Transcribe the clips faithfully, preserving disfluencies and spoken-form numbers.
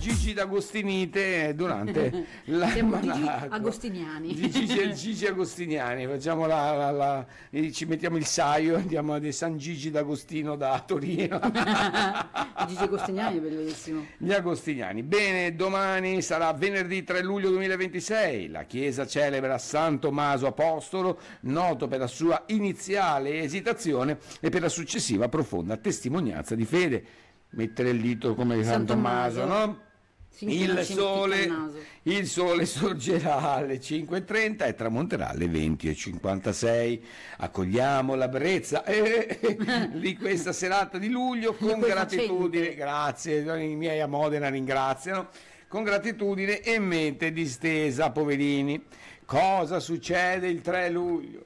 Gigi D'Agostinite durante la Siamo Gigi Agostiniani. Gigi, Gigi Agostiniani, facciamo la, la, la, ci mettiamo il saio, andiamo a San Gigi D'Agostino da Torino. Gigi Agostiniani è bellissimo. Gli Agostiniani. Bene, domani sarà venerdì tre luglio duemilaventisei, la Chiesa celebra San Tommaso Apostolo, noto per la sua iniziale esitazione e per la successiva profonda testimonianza di fede. Mettere il dito come San, San Tommaso, Tommaso, no? Il sole, il sole sorgerà alle cinque e trenta e tramonterà alle venti e cinquantasei. Accogliamo la brezza eh, eh, di questa serata di luglio con gratitudine. Grazie, i miei a Modena ringraziano. Con gratitudine e mente distesa, poverini. Cosa succede il tre luglio?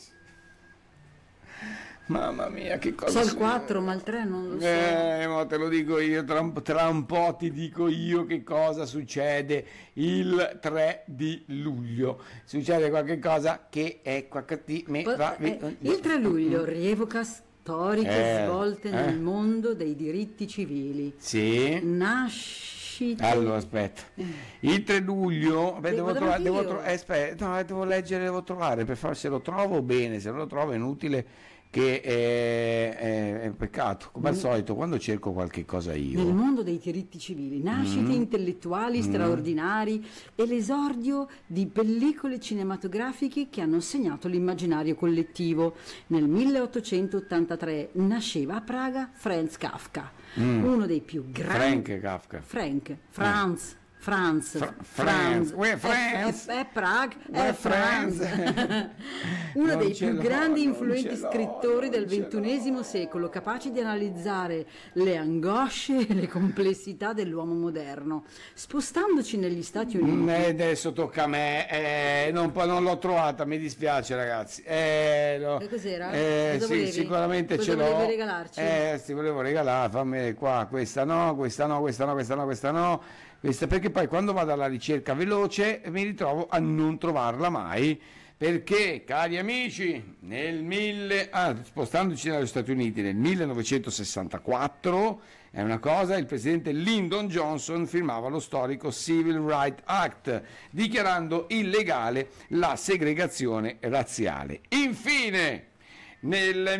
Mamma mia, che cosa. So il quattro, ma il tre non lo so. Eh, ma te lo dico io, tra un, tra un po' ti dico io che cosa succede il tre di luglio. Succede qualche cosa che è qualche di me. Po- va, eh, il tre luglio rievoca storiche eh, svolte eh. nel mondo dei diritti civili. Sì. Nascite. Allora aspetta, il tre luglio beh, devo, devo trovare, devo, tro- io. eh, aspetta, no, devo leggere, devo trovare per far, se lo trovo bene, se non lo trovo è inutile che è, è, è un peccato, come al Mm. solito quando cerco qualche cosa io. Nel mondo dei diritti civili, nascite Mm. intellettuali Mm. straordinari e l'esordio di pellicole cinematografiche che hanno segnato l'immaginario collettivo. Nel milleottocentottantatré nasceva a Praga Franz Kafka, Mm. uno dei più grandi. Frank Kafka. Frank, Franz. Franz, Fra- Franz, Franz, uè, Franz. è, è, è Praga, Uè, è Franz, Franz. uno Non dei ce più l'ho, grandi non influenti ce l'ho, scrittori del non ce ventunesimo l'ho. secolo, capaci di analizzare le angosce e le complessità dell'uomo moderno. Spostandoci negli Stati Uniti, Mm, eh, adesso tocca a me, eh, non, non l'ho trovata, mi dispiace ragazzi. Eh, lo- E cos'era? eh, Cosa sì, volevi? sicuramente Cosa ce l'ho. volevi regalarci? Eh, ti volevo regalare, fammi qua, questa no, questa no, questa no, questa no, questa no, questa, perché poi quando vado alla ricerca veloce mi ritrovo a non trovarla mai. Perché, cari amici, nel mille, ah, spostandoci negli Stati Uniti nel millenovecentosessantaquattro, è una cosa, il presidente Lyndon Johnson firmava lo storico Civil Rights Act, dichiarando illegale la segregazione razziale. Infine, nel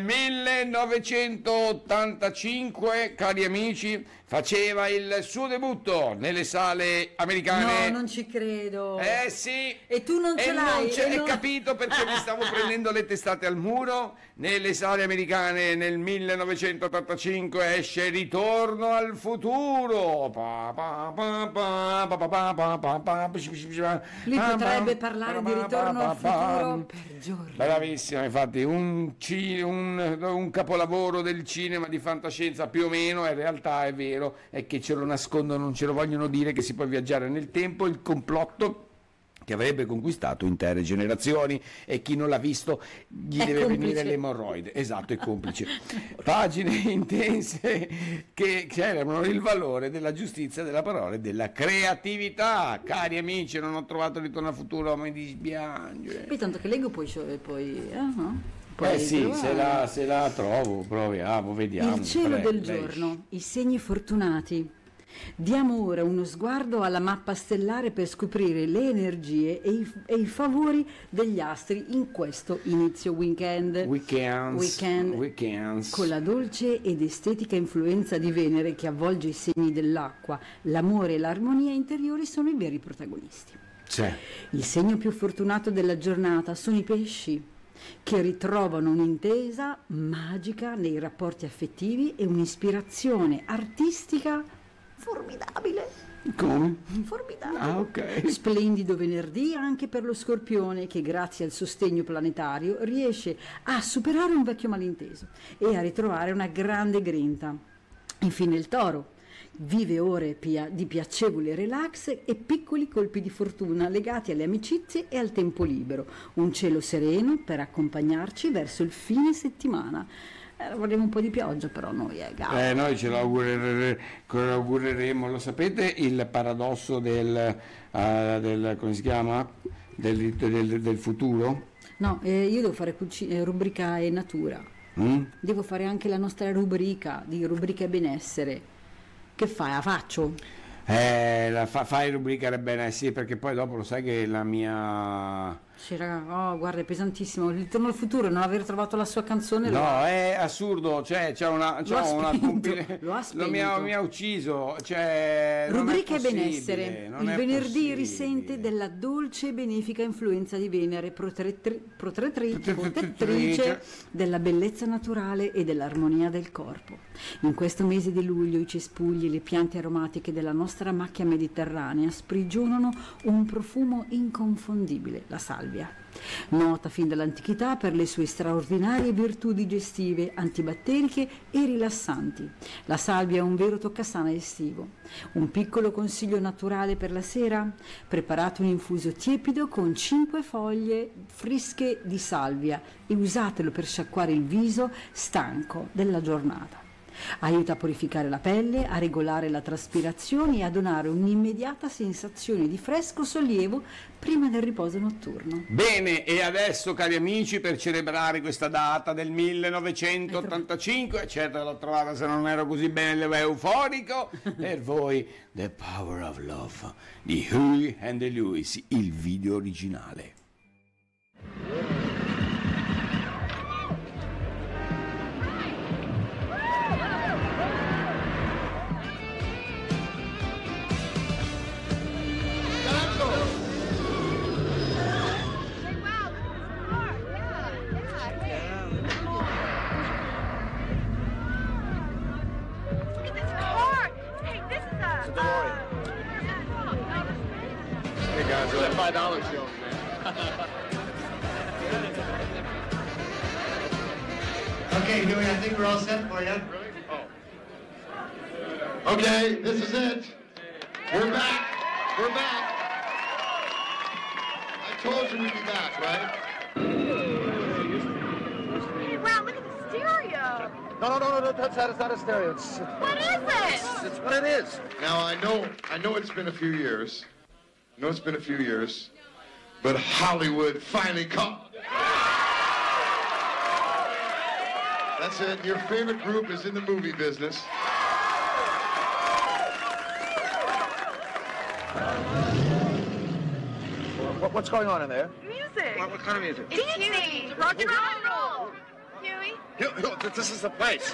millenovecentottantacinque, cari amici, faceva il suo debutto nelle sale americane. No, non ci credo. Eh sì. E tu non ce E l'hai, non c'è- e Hai non- capito perché mi stavo prendendo le testate al muro? Nelle sale americane nel millenovecentottantacinque esce Ritorno al futuro. Pa, pa, pa, pa, pa, pa, pa, pa, pa, pa, Lui pa, potrebbe pa, parlare pa, di Ritorno pa, al pa, pa. futuro per giorni. Bravissimo, infatti un, ci- un, un capolavoro del cinema di fantascienza più o meno, in realtà è vero, è che ce lo nascondono, non ce lo vogliono dire, che si può viaggiare nel tempo, il complotto che avrebbe conquistato intere generazioni, e chi non l'ha visto gli È deve complice. venire l'emorroide, esatto, è complice. Pagine intense che celebrano il valore della giustizia, della parola e della creatività. Cari amici, non ho trovato Ritorno al futuro, mi dispiace. Poi tanto che leggo poi, poi eh, no? Puoi Eh sì, trovare. se la, se la trovo, proviamo, vediamo. Il cielo Prego, del lei. giorno, i segni fortunati. Diamo ora uno sguardo alla mappa stellare per scoprire le energie e i, e i favori degli astri in questo inizio weekend. Weekends, Weekend. weekends. Con la dolce ed estetica influenza di Venere che avvolge i segni dell'acqua, l'amore e l'armonia interiori sono i veri protagonisti. C'è. Il segno più fortunato della giornata sono i pesci, che ritrovano un'intesa magica nei rapporti affettivi e un'ispirazione artistica formidabile. Come? Formidabile. Ah, ok. Splendido venerdì anche per lo Scorpione, che grazie al sostegno planetario riesce a superare un vecchio malinteso e a ritrovare una grande grinta. Infine il Toro vive ore pia- di piacevole relax e piccoli colpi di fortuna legati alle amicizie e al tempo libero. Un cielo sereno per accompagnarci verso il fine settimana. Eh, vorremmo un po' di pioggia però noi, eh, Gao. Eh, noi ce lo augurere- ce lo augureremo. Lo sapete il paradosso del, eh, del come si chiama? Del, del- del futuro? No, eh, io devo fare cuci- eh, rubrica e natura. Mm? Devo fare anche la nostra rubrica di rubrica e benessere. Che fai? La faccio? Eh, la fa, fai rubricare bene, sì, perché poi dopo lo sai che la mia... Sì, raga, oh, guarda, è pesantissimo. Il Ritorno al futuro, non aver trovato la sua canzone. No, lo ha... è assurdo, cioè c'è una... Lo ha C'è una spento, compil- lo ha lo mi, ha, spento. mi ha ucciso, cioè... non è Rubrica e possibile, benessere. non Il è venerdì possibile. risente della dolce e benefica influenza di Venere, protettri- protettri- Protettrice. protettrice della bellezza naturale e dell'armonia del corpo. In questo mese di luglio i cespugli e le piante aromatiche della nostra macchia mediterranea sprigionano un profumo inconfondibile, la salvia. Nota fin dall'antichità per le sue straordinarie virtù digestive, antibatteriche e rilassanti. La salvia è un vero toccasana estivo. Un piccolo consiglio naturale per la sera? Preparate un infuso tiepido con cinque foglie fresche di salvia e usatelo per sciacquare il viso stanco della giornata. Aiuta a purificare la pelle, a regolare la traspirazione e a donare un'immediata sensazione di fresco sollievo prima del riposo notturno. Bene, e adesso cari amici, per celebrare questa data del millenovecentottantacinque, certo l'ho trovata se non ero così bello e euforico, per voi The Power of Love di Huey and the Lewis, il video originale. five dollars show, man. Okay, Huey, I think we're all set for you. Really? Oh. Okay, this is it. We're back. We're back. I told you we'd be back, right? Hey, wow, look at the stereo. No, no, no, no, no, that's not, it's not a stereo. It's, What is it? it's, it's what it is. Now, I know, I know it's been a few years. I know it's been a few years, but Hollywood finally caught. That's it. Your favorite group is in the movie business. What, what's going on in there? Music. What, what kind of music? It's Huey. Rock and roll. Huey. You, you, this is the place.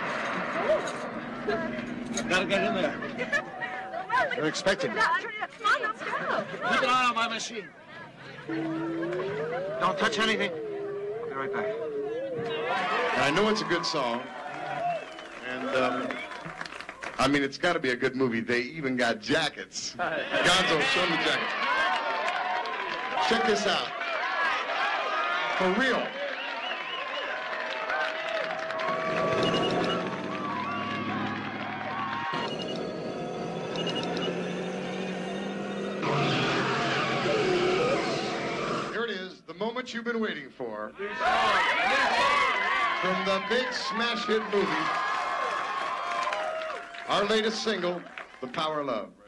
Gotta get in there. They're expecting me. Come on, let's go. Keep an eye on my machine. Don't touch anything. I'll be right back. And I know it's a good song. And, um, I mean, it's got to be a good movie. They even got jackets. Gonzo, show me the jackets. Check this out. For real. Here it is, the moment you've been waiting for. From the big smash hit movie, our latest single, The Power of Love.